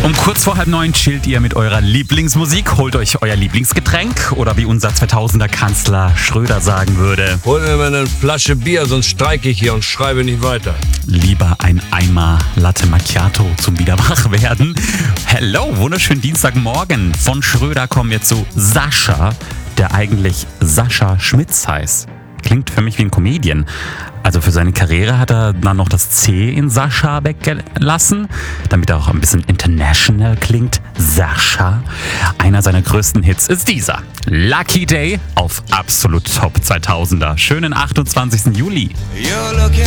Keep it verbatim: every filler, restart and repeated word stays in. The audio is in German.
Um kurz vor halb neun chillt ihr mit eurer Lieblingsmusik, holt euch euer Lieblingsgetränk oder wie unser zweitausender Kanzler Schröder sagen würde: Hol mir mal eine Flasche Bier, sonst streike ich hier und schreibe nicht weiter. Lieber ein Eimer Latte Macchiato zum Wiederwachwerden. Hello, wunderschönen Dienstagmorgen. Von Schröder kommen wir zu Sascha, der eigentlich Sascha Schmitz heißt. Klingt für mich wie ein Comedian. Also für seine Karriere hat er dann noch das C in Sascha weggelassen, damit er auch ein bisschen international klingt. Sascha. Einer seiner größten Hits ist dieser. Lucky Day auf Absolut Top zweitausender. Schönen achtundzwanzigsten Juli. You're looking